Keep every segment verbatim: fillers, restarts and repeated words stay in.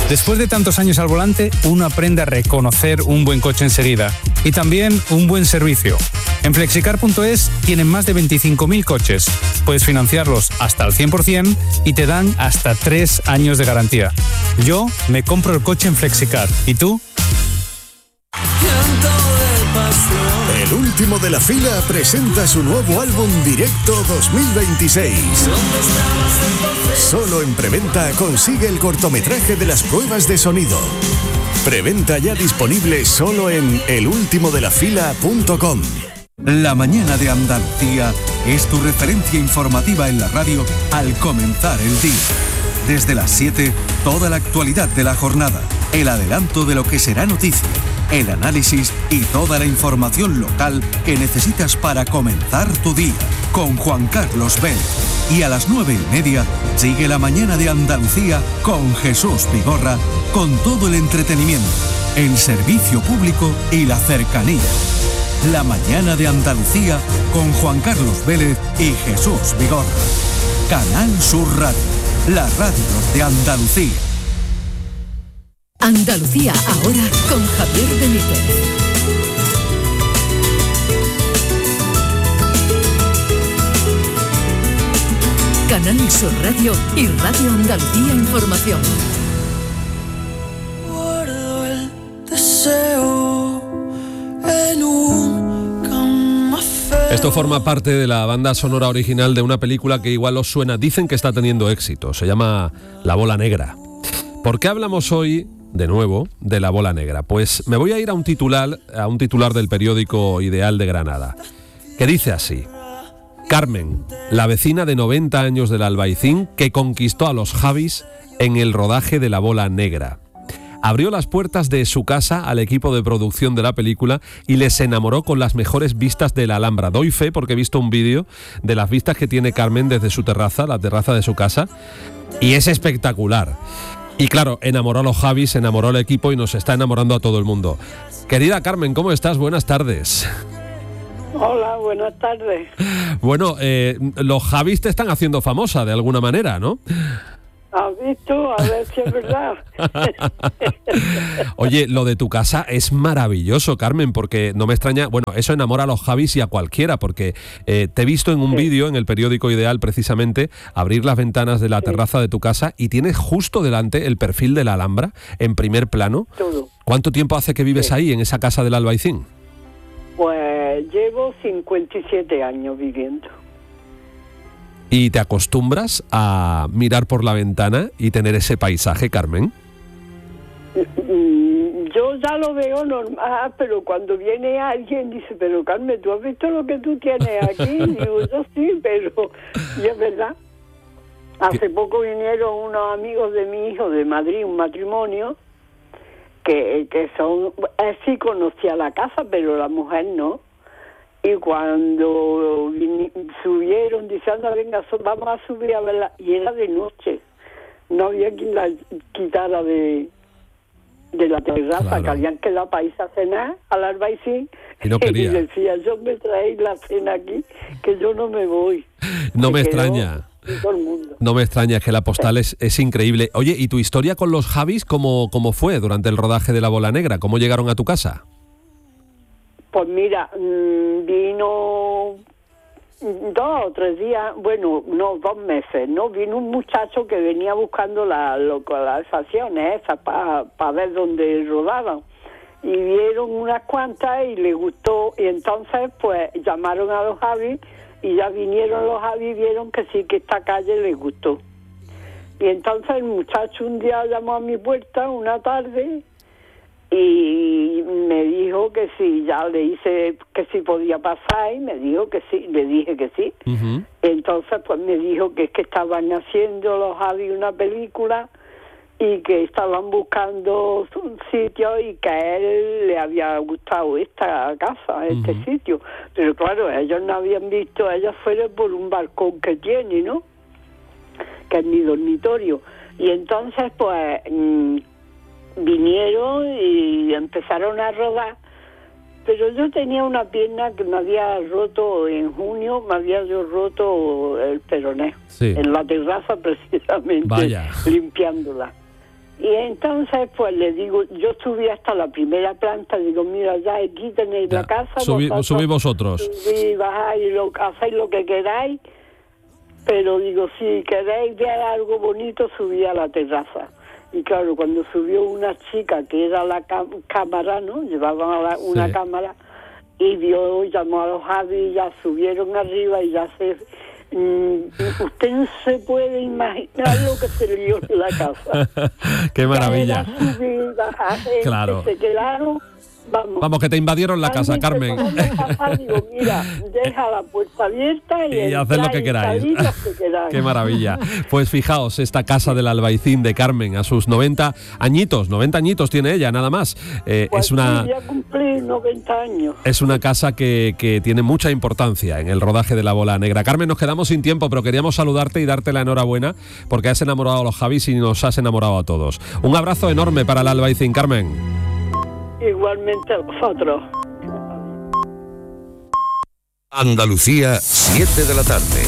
Después de tantos años al volante, uno aprende a reconocer un buen coche enseguida y también un buen servicio. En flexicar punto es tienen más de veinticinco mil coches. Puedes financiarlos hasta el cien por ciento y te dan hasta tres años de garantía. Yo me compro el coche en Flexicar. ¿Y tú? El último de la fila presenta su nuevo álbum Directo dos mil veintiséis. Solo en preventa consigue el cortometraje de las pruebas de sonido. Preventa ya disponible solo en el último de la fila punto com. La mañana de Andalucía es tu referencia informativa en la radio al comenzar el día. Desde las siete, toda la actualidad de la jornada, el adelanto de lo que será noticia, el análisis y toda la información local que necesitas para comenzar tu día, con Juan Carlos Vélez. Y a las nueve y media, sigue la mañana de Andalucía con Jesús Vigorra, con todo el entretenimiento, el servicio público y la cercanía. La mañana de Andalucía con Juan Carlos Vélez y Jesús Vigorra. Canal Sur Radio, la radio de Andalucía. Andalucía ahora con Javier Benítez. Canal Sur Radio y Radio Andalucía Información. Guardo el deseo en un café. Esto forma parte de la banda sonora original de una película que igual os suena. Dicen que está teniendo éxito. Se llama La Bola Negra. ¿Por qué hablamos hoy, de nuevo, de La Bola Negra? Pues me voy a ir a un titular, a un titular del periódico Ideal de Granada, que dice así: Carmen, la vecina de noventa años del Albaicín que conquistó a los Javis en el rodaje de La Bola Negra. Abrió las puertas de su casa al equipo de producción de la película y les enamoró con las mejores vistas de la Alhambra. Doy fe porque he visto un vídeo de las vistas que tiene Carmen desde su terraza, la terraza de su casa, y es espectacular. Y claro, enamoró a los Javis, enamoró al equipo y nos está enamorando a todo el mundo. Querida Carmen, ¿cómo estás? Buenas tardes. Hola, buenas tardes. Bueno, eh, los Javis te están haciendo famosa de alguna manera, ¿no? ¿Has visto? A ver si es verdad. Oye, lo de tu casa es maravilloso, Carmen, porque no me extraña, bueno, eso enamora a los Javis y a cualquiera, porque eh, te he visto en un sí. vídeo en el periódico Ideal, precisamente, abrir las ventanas de la sí. terraza de tu casa y tienes justo delante el perfil de la Alhambra, en primer plano. Todo. ¿Cuánto tiempo hace que vives sí. ahí, en esa casa del Albaicín? Pues llevo cincuenta y siete años viviendo. ¿Y te acostumbras a mirar por la ventana y tener ese paisaje, Carmen? Yo ya lo veo normal, pero cuando viene alguien dice, pero Carmen, ¿tú has visto lo que tú tienes aquí? Y digo, yo sí, pero y es verdad. Hace ¿Qué? poco vinieron unos amigos de mi hijo de Madrid, un matrimonio, que, que son, él sí conocía la casa, pero la mujer no. Y cuando vin- subieron diciendo, venga, so, vamos a subir a verla, y era de noche, no había quien la quitara de, de la terraza, claro. que habían quedado para irse a cenar al Albaicín, y, no quería. y decía, yo me traéis la cena aquí, que yo no me voy. No Se me extraña. Todo el mundo. No me extraña, es que la postal es, es increíble. Oye, ¿y tu historia con los Javis cómo, cómo fue durante el rodaje de La Bola Negra? ¿Cómo llegaron a tu casa? Pues mira, vino dos o tres días, bueno, no, dos meses, ¿no? Vino un muchacho que venía buscando la localizaciones esas para pa ver dónde rodaban. Y vieron unas cuantas y les gustó. Y entonces, pues, llamaron a los Javis y ya vinieron los Javis y vieron que sí, que esta calle les gustó. Y entonces el muchacho un día llamó a mi puerta una tarde y me dijo que sí, ya le hice que sí podía pasar y me dijo que sí, le dije que sí. Uh-huh. Entonces pues me dijo que es que estaban haciendo los Javis una película y que estaban buscando un sitio y que a él le había gustado esta casa, este uh-huh. sitio. Pero claro, ellos no habían visto, ellos fueron por un balcón que tiene, ¿no? Que es mi dormitorio. Y entonces pues mmm, vinieron y empezaron a rodar, pero yo tenía una pierna que me había roto en junio, me había yo roto el peroné, sí. en la terraza precisamente, Vaya. limpiándola. Y entonces, pues le digo, yo subí hasta la primera planta, digo, mira, ya aquí tenéis Ya. la casa. Subí- vosotros subí vosotros. Subí, bajáis, lo, hacéis lo que queráis, pero digo, si queréis ver algo bonito, subí a la terraza. Y claro, cuando subió una chica que era la cam- cámara, ¿no? Llevaba la- una Sí. cámara, y vio, llamó a los Javi, ya subieron arriba y ya se... Mm, usted no se puede imaginar lo que se lió en la casa. Qué maravilla. Ya era subir, bajar, gente, Claro. se quedaron, vamos. Vamos, que te invadieron la casa, Alguien se Carmen. pone a pasar, digo, mira, deja la puerta abierta y, Y haced lo entrar que y queráis. salir lo que queráis. Qué maravilla. Pues fijaos, esta casa del Albaicín de Carmen, a sus noventa añitos, noventa añitos tiene ella, nada más. Eh, Pues es una... sí, ya cumplí noventa años. Es una casa que, que tiene mucha importancia en el rodaje de La Bola Negra. Carmen, nos quedamos sin tiempo, pero queríamos saludarte y darte la enhorabuena porque has enamorado a los Javis y nos has enamorado a todos. Un abrazo enorme para el Albaicín, Carmen. Igualmente a vosotros. Andalucía, siete de la tarde.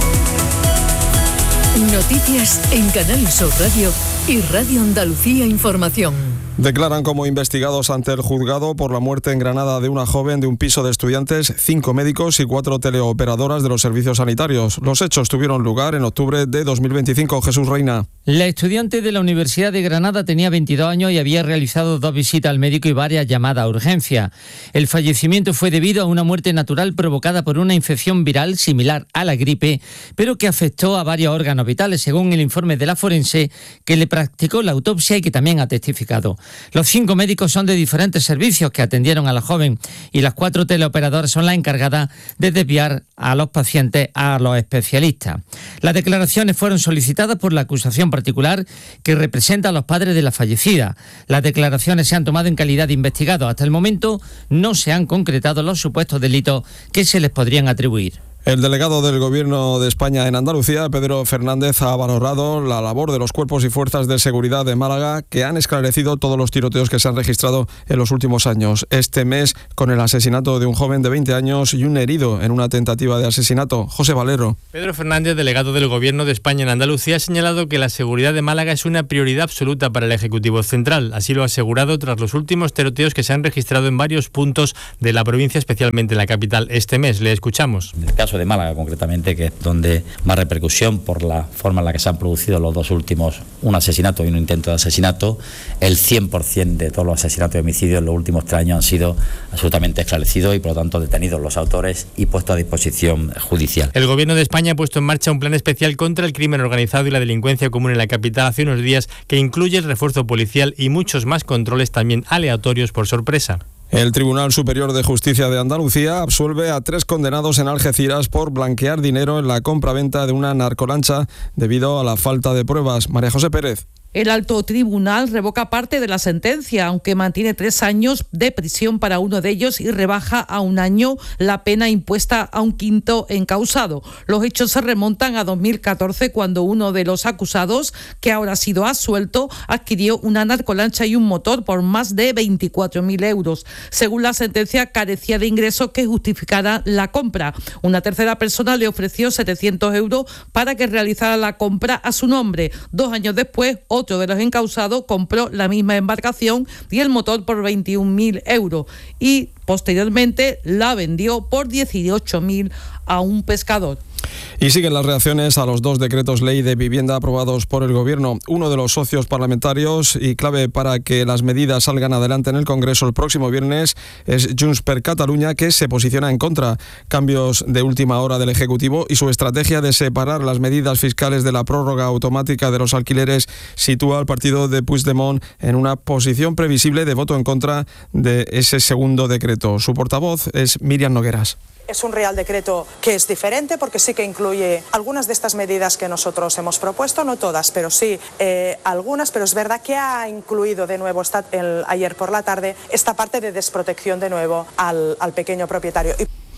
Noticias en Canal Sur Radio y Radio Andalucía Información. Declaran como investigados ante el juzgado por la muerte en Granada de una joven de un piso de estudiantes, cinco médicos y cuatro teleoperadoras de los servicios sanitarios. Los hechos tuvieron lugar en octubre de dos mil veinticinco. Jesús Reina. La estudiante de la Universidad de Granada tenía veintidós años y había realizado dos visitas al médico y varias llamadas a urgencia. El fallecimiento fue debido a una muerte natural provocada por una infección viral similar a la gripe, pero que afectó a varios órganos vitales, según el informe de la forense que le practicó la autopsia y que también ha testificado. Los cinco médicos son de diferentes servicios que atendieron a la joven y las cuatro teleoperadoras son las encargadas de desviar a los pacientes a los especialistas. Las declaraciones fueron solicitadas por la acusación particular que representa a los padres de la fallecida. Las declaraciones se han tomado en calidad de investigados. Hasta el momento no se han concretado los supuestos delitos que se les podrían atribuir. El delegado del Gobierno de España en Andalucía, Pedro Fernández, ha valorado la labor de los cuerpos y fuerzas de seguridad de Málaga que han esclarecido todos los tiroteos que se han registrado en los últimos años. Este mes, con el asesinato de un joven de veinte años y un herido en una tentativa de asesinato. José Valero. Pedro Fernández, delegado del Gobierno de España en Andalucía, ha señalado que la seguridad de Málaga es una prioridad absoluta para el Ejecutivo Central. Así lo ha asegurado tras los últimos tiroteos que se han registrado en varios puntos de la provincia, especialmente en la capital, este mes. Le escuchamos. En el caso de Málaga, concretamente, que es donde más repercusión por la forma en la que se han producido los dos últimos, un asesinato y un intento de asesinato, el cien por ciento de todos los asesinatos y homicidios en los últimos tres años han sido absolutamente esclarecidos y, por lo tanto, detenidos los autores y puestos a disposición judicial. El Gobierno de España ha puesto en marcha un plan especial contra el crimen organizado y la delincuencia común en la capital hace unos días, que incluye el refuerzo policial y muchos más controles, también aleatorios por sorpresa. El Tribunal Superior de Justicia de Andalucía absuelve a tres condenados en Algeciras por blanquear dinero en la compraventa de una narcolancha debido a la falta de pruebas. María José Pérez. El alto tribunal revoca parte de la sentencia, aunque mantiene tres años de prisión para uno de ellos y rebaja a un año la pena impuesta a un quinto encausado. Los hechos se remontan a dos mil catorce, cuando uno de los acusados, que ahora ha sido absuelto, adquirió una narcolancha y un motor por más de veinticuatro mil euros. Según la sentencia, carecía de ingresos que justificaran la compra. Una tercera persona le ofreció setecientos euros para que realizara la compra a su nombre. Dos años después, otro de los encausados compró la misma embarcación y el motor por veintiún mil euros y posteriormente la vendió por dieciocho mil a un pescador. Y siguen las reacciones a los dos decretos ley de vivienda aprobados por el Gobierno. Uno de los socios parlamentarios y clave para que las medidas salgan adelante en el Congreso el próximo viernes es Junts per Catalunya, que se posiciona en contra. Cambios de última hora del Ejecutivo y su estrategia de separar las medidas fiscales de la prórroga automática de los alquileres sitúa al partido de Puigdemont en una posición previsible de voto en contra de ese segundo decreto. Su portavoz es Miriam Nogueras. Es un Real Decreto que es diferente porque sí que incluye algunas de estas medidas que nosotros hemos propuesto, no todas, pero sí eh, algunas, pero es verdad que ha incluido de nuevo esta, el, ayer por la tarde esta parte de desprotección de nuevo al, al pequeño propietario. Y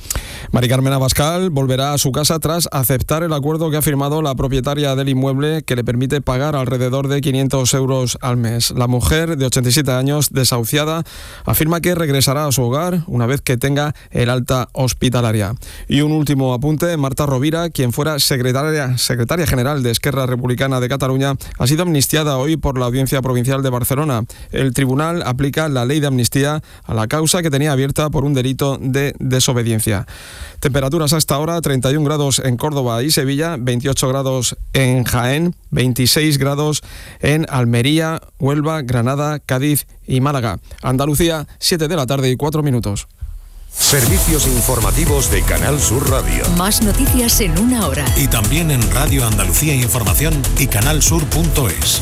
Mari Carmen Abascal volverá a su casa tras aceptar el acuerdo que ha firmado la propietaria del inmueble, que le permite pagar alrededor de quinientos euros al mes. La mujer, de ochenta y siete años, desahuciada, afirma que regresará a su hogar una vez que tenga el alta hospitalaria. Y un último apunte: Marta Rovira, quien fuera secretaria, secretaria general de Esquerra Republicana de Cataluña, ha sido amnistiada hoy por la Audiencia Provincial de Barcelona. El tribunal aplica la ley de amnistía a la causa que tenía abierta por un delito de desobediencia. Temperaturas hasta ahora: treinta y un grados en Córdoba y Sevilla, veintiocho grados en Jaén, veintiséis grados en Almería, Huelva, Granada, Cádiz y Málaga. Andalucía, siete de la tarde y cuatro minutos. Servicios informativos de Canal Sur Radio. Más noticias en una hora. Y también en Radio Andalucía Información y canal sur punto es.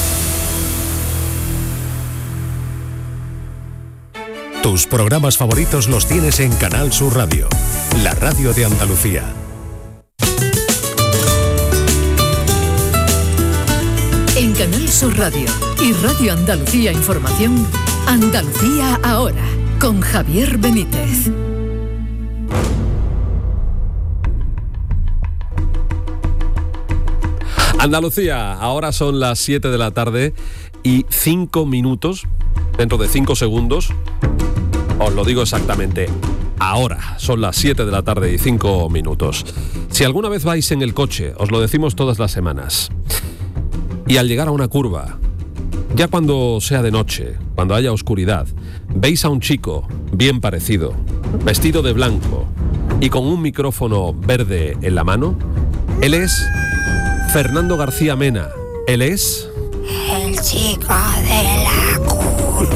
Tus programas favoritos los tienes en Canal Sur Radio, la radio de Andalucía. En Canal Sur Radio y Radio Andalucía Información, Andalucía ahora, con Javier Benítez. Andalucía, ahora son las siete de la tarde y cinco minutos, dentro de cinco segundos, os lo digo exactamente, ahora son las siete de la tarde y cinco minutos. Si alguna vez vais en el coche, os lo decimos todas las semanas, y al llegar a una curva, ya cuando sea de noche, cuando haya oscuridad, veis a un chico bien parecido, vestido de blanco y con un micrófono verde en la mano, él es Fernando García Mena. Él es... el chico de la curva.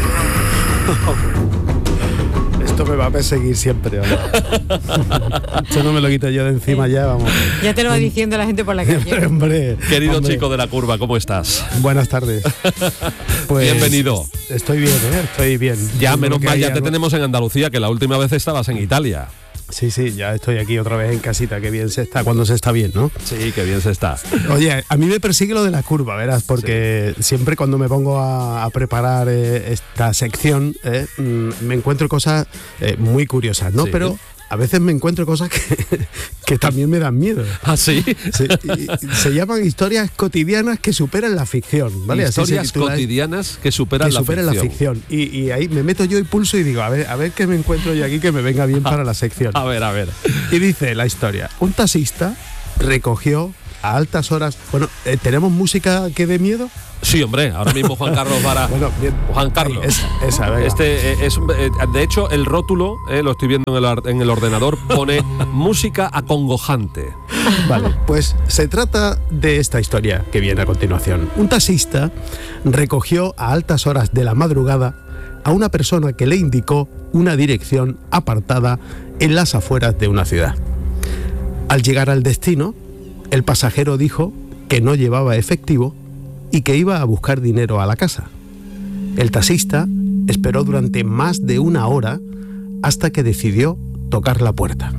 Esto me va a perseguir siempre, ¿verdad? Esto no me lo quito yo de encima ya, vamos. Ya te lo va diciendo la gente por la calle. Hombre, Querido hombre. chico de la curva, ¿cómo estás? Buenas tardes. Pues, bienvenido. Estoy bien, ¿eh? Estoy bien. Ya, Yo menos creo que mal, hay ya te algo- tenemos en Andalucía, que la última vez estabas en Italia. Sí, sí, ya estoy aquí otra vez en casita, que bien se está, cuando se está bien, ¿no? Sí, que bien se está. Oye, a mí me persigue lo de la curva, verás, porque sí. siempre cuando me pongo a, a preparar eh, esta sección, eh, mm, me encuentro cosas eh, muy curiosas, ¿no? Sí. Pero a veces me encuentro cosas que, que también me dan miedo. ¿Ah, sí? Sí, y se llaman historias cotidianas que superan la ficción, ¿vale? Así se Historias titula, cotidianas que superan, que la, superan ficción. la ficción. Y, y ahí me meto yo y pulso y digo, a ver, a ver qué me encuentro yo aquí que me venga bien para la sección. A ver, a ver. Y dice la historia: un taxista recogió a altas horas... Bueno, eh, ¿tenemos música que dé miedo? Sí, hombre, ahora mismo Juan Carlos para... Bueno, bien. Juan Carlos. Esa, esa, venga. Este eh, es, eh, de hecho, el rótulo, eh, lo estoy viendo en el, or- en el ordenador, pone música acongojante. Vale, pues se trata de esta historia que viene a continuación. Un taxista recogió a altas horas de la madrugada a una persona que le indicó una dirección apartada en las afueras de una ciudad. Al llegar al destino, el pasajero dijo que no llevaba efectivo y que iba a buscar dinero a la casa. El taxista esperó durante más de una hora hasta que decidió tocar la puerta.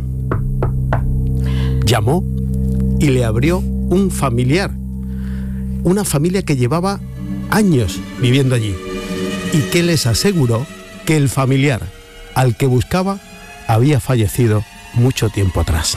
Llamó y le abrió un familiar, una familia que llevaba años viviendo allí y que les aseguró que el familiar al que buscaba había fallecido mucho tiempo atrás.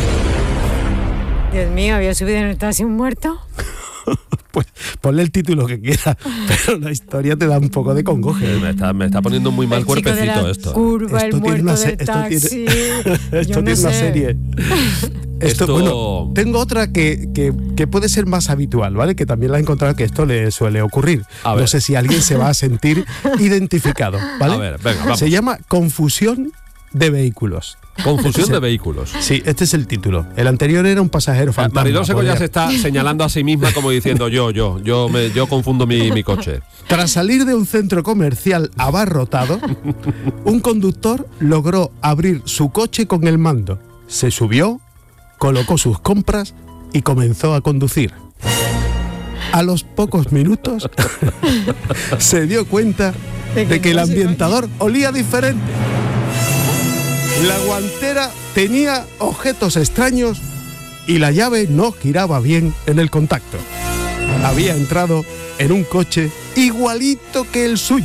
Dios mío, ¿había subido en el taxi un muerto? Pues ponle el título que quiera, pero la historia te da un poco de congoje. Me está, me está poniendo muy mal El chico de cuerpecito la esto. curva, Esto el tiene muerto una se- del esto taxi. tiene- Esto Yo no tiene una sé. serie. Esto, Esto- bueno, tengo otra que, que, que puede ser más habitual, ¿vale? Que también la he encontrado que esto le suele ocurrir. A ver. No sé si alguien se va a sentir identificado, ¿vale? A ver, venga, vamos. Se llama confusión de vehículos. Confusión Este de es el- vehículos. Sí, este es el título. El anterior era un pasajero fantasma. Mariló Seco ya podría- se está señalando a sí misma como diciendo yo, yo, yo, me, yo confundo mi, mi coche. Tras salir de un centro comercial abarrotado, un conductor logró abrir su coche con el mando. Se subió, colocó sus compras y comenzó a conducir. A los pocos minutos se dio cuenta de que el ambientador olía diferente. La guantera tenía objetos extraños y la llave no giraba bien en el contacto. Había entrado en un coche igualito que el suyo,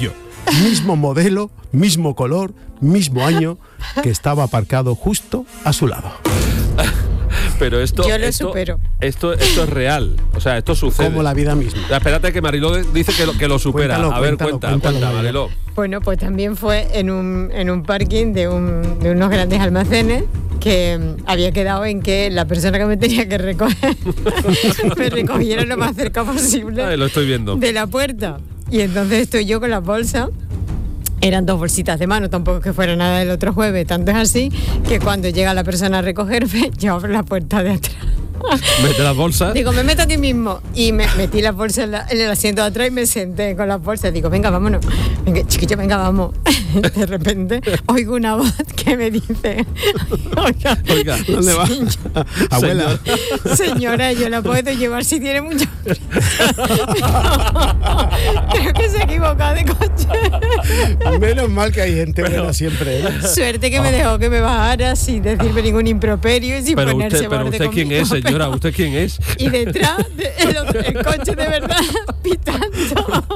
mismo modelo, mismo color, mismo año, que estaba aparcado justo a su lado. Pero esto, Yo lo esto, supero. Esto, esto es real. O sea, esto sucede. Como la vida misma. Espérate que Mariló dice que lo, que lo supera. Cuéntalo, a ver, cuéntalo, cuenta, cuéntalo, cuenta, Mariló. Mariló. Bueno, pues también fue en un, en un parking de, un, de unos grandes almacenes que mm, había quedado en que la persona que me tenía que recoger me recogiera lo más cerca posible Ay, lo estoy viendo. de la puerta. Y entonces estoy yo con las bolsas. Eran dos bolsitas de mano, tampoco es que fuera nada del otro jueves. Tanto es así que cuando llega la persona a recogerme, yo abro la puerta de atrás. Mete las bolsas. Digo, me meto aquí mismo. Y me metí las bolsas en, la- en el asiento de atrás y me senté con las bolsas. Digo, venga, vámonos. Venga, chiquillo, venga, vamos. De repente oigo una voz que me dice, oiga, Oiga, ¿dónde va? señor- Abuela. Señora, yo la puedo llevar si tiene mucho frío. Creo que se ha equivocado de coche. Menos mal que hay gente buena siempre, ¿eh? Suerte que me dejó que me bajara sin decirme ningún improperio y sin Pero ponerse usted, pero borde usted quién conmigo, es, señora, pero- ¿usted quién es? Y detrás de- el, otro- el coche de verdad pitando.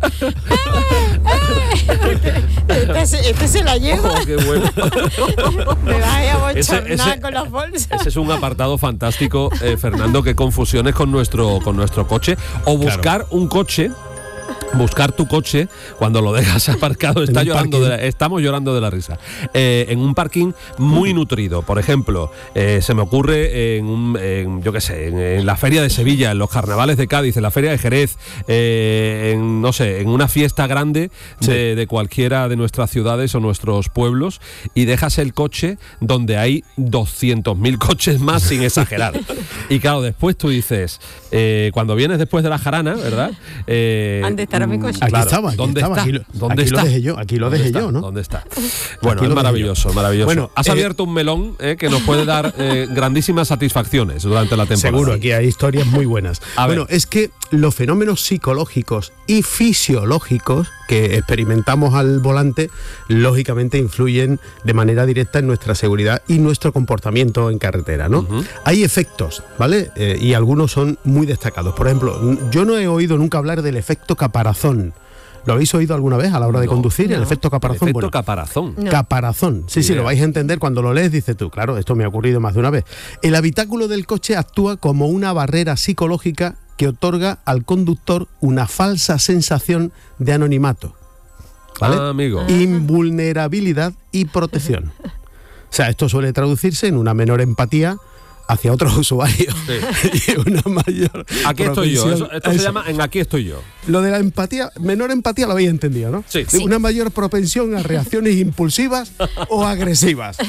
Este, se- este se la lleva. Oh, qué bueno. Me bajé a Ese- bochornar ese- con las bolsas. Ese es un apartado fantástico, eh, Fernando, que confusiones con nuestro, con nuestro coche. O buscar un coche. Buscar tu coche cuando lo dejas aparcado, está un llorando de la- estamos llorando de la risa. Eh, en un parking muy nutrido, por ejemplo, eh, se me ocurre en, un, en, yo qué sé, en, en la feria de Sevilla, en los carnavales de Cádiz, en la feria de Jerez, eh, en, no sé, en una fiesta grande de, de cualquiera de nuestras ciudades o nuestros pueblos, y dejas el coche donde hay doscientos mil coches más, sin exagerar. Y claro, después tú dices, eh, cuando vienes después de la jarana, ¿verdad? Eh, ¿Dónde estará mi coche? Aquí Claro, estaba, aquí ¿dónde estaba, está? aquí lo, ¿Dónde aquí está? lo dejé yo, aquí lo ¿Dónde dejé está? yo, ¿no? ¿Dónde está? Bueno, Aquí es lo dejé maravilloso, maravilloso. Bueno, Has eh, abierto un melón eh, que nos puede dar eh, grandísimas satisfacciones durante la temporada. Seguro, aquí hay historias muy buenas. A Bueno, ver. es que los fenómenos psicológicos y fisiológicos que experimentamos al volante, lógicamente influyen de manera directa en nuestra seguridad y nuestro comportamiento en carretera, ¿no? Ujú. Hay efectos, ¿vale? Eh, y algunos son muy destacados. Por ejemplo, n- yo no he oído nunca hablar del efecto caparazón. ¿Lo habéis oído alguna vez a la hora de No, conducir? El no. efecto caparazón. Efecto Bueno, caparazón. No. Caparazón. Sí, Ni sí, idea. lo vais a entender cuando lo lees, dices tú, claro, esto me ha ocurrido más de una vez. El habitáculo del coche actúa como una barrera psicológica que otorga al conductor una falsa sensación de anonimato, ¿vale? Ah, amigo. Invulnerabilidad y protección. O sea, esto suele traducirse en una menor empatía hacia otros usuarios y una mayor Aquí estoy yo. propensión- Eso- esto se Eso. llama en aquí estoy yo. Lo de la empatía, menor empatía lo habéis entendido, ¿no? Sí. Una mayor propensión a reacciones impulsivas o agresivas.